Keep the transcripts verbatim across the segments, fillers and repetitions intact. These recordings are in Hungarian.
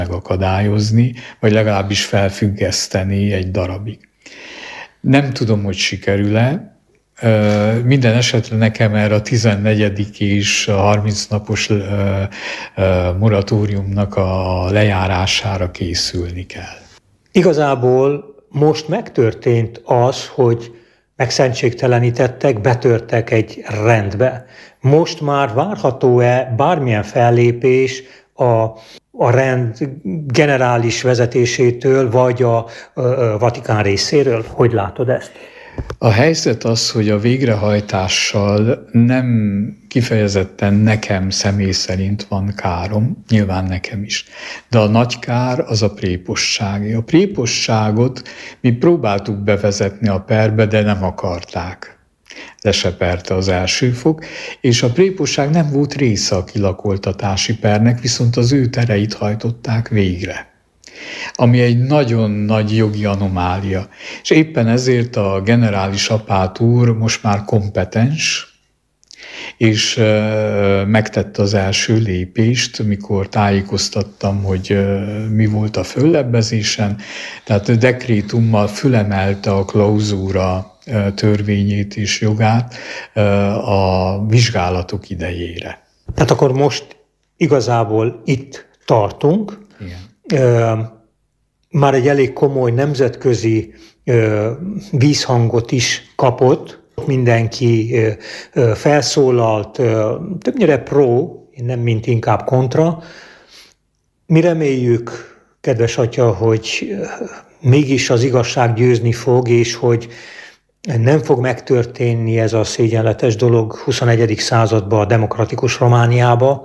megakadályozni, vagy legalábbis felfüggeszteni egy darabig. Nem tudom, hogy sikerül-e. Minden esetre nekem erre a tizennegyedik és a harminc napos moratóriumnak a lejárására készülni kell. Igazából most megtörtént az, hogy megszentségtelenítettek, betörtek egy rendbe. Most már várható-e bármilyen fellépés a, a rend generális vezetésétől, vagy a, a, a Vatikán részéről? Hogy látod ezt? A helyzet az, hogy a végrehajtással nem kifejezetten nekem személy szerint van károm, nyilván nekem is, de a nagy kár az a préposságé. A préposságot mi próbáltuk bevezetni a perbe, de nem akarták. Leseperte az első fok, és a préposság nem volt része a kilakoltatási pernek, viszont az ő tereit hajtották végre, ami egy nagyon nagy jogi anomália. És éppen ezért a generális apát úr most már kompetens, és megtette az első lépést, mikor tájékoztattam, hogy mi volt a föllebbezésen. Tehát a dekrétummal fölemelte a klauzúra törvényét és jogát a vizsgálatok idejére. Tehát akkor most igazából itt tartunk. Igen. Már egy elég komoly nemzetközi vízhangot is kapott. Mindenki felszólalt, többnyire pro, nem mint inkább kontra. Mi reméljük, kedves atya, hogy mégis az igazság győzni fog, és hogy nem fog megtörténni ez a szégyenletes dolog huszonegyedik században a demokratikus Romániába,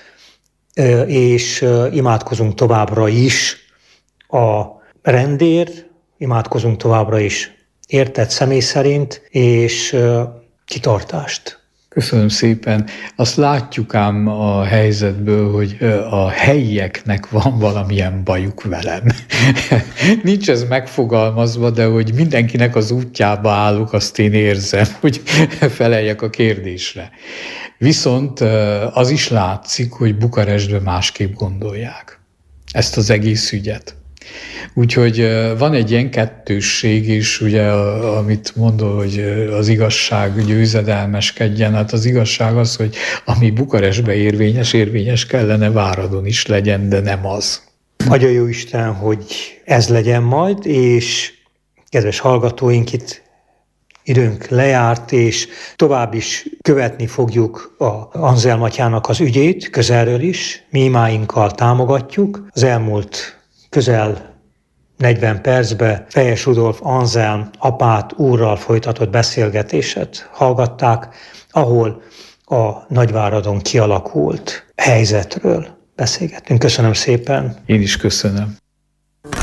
és imádkozunk továbbra is a rendért, imádkozunk továbbra is értett személy szerint, és kitartást. Köszönöm szépen. Azt látjuk ám a helyzetből, hogy a helyieknek van valamilyen bajuk velem. Nincs ez megfogalmazva, de hogy mindenkinek az útjába állok, azt én érzem, hogy feleljek a kérdésre. Viszont az is látszik, hogy Bukarestben másképp gondolják ezt az egész ügyet. Úgyhogy van egy ilyen kettősség is, ugye, amit mondol, hogy az igazság győzedelmeskedjen. Hát az igazság az, hogy ami Bukarestben érvényes, érvényes kellene Váradon is legyen, de nem az. Adja jó Isten, hogy ez legyen majd, és kedves hallgatóink, itt időnk lejárt, és tovább is követni fogjuk a Anzelm atyának az ügyét, közelről is, mi imáinkkal támogatjuk. Az elmúlt közel negyven percben Fejes Rudolf Anzelm apát úrral folytatott beszélgetéset hallgatták, ahol a Nagyváradon kialakult helyzetről beszélgettünk. Köszönöm szépen! Én is köszönöm.